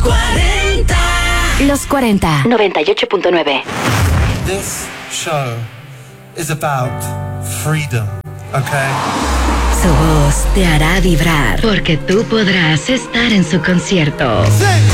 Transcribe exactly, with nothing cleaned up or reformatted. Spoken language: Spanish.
cuarenta. Los cuarenta. noventa y ocho punto nueve. This show is about freedom, okay? Su voz te hará vibrar porque tú podrás estar en su concierto. Sí.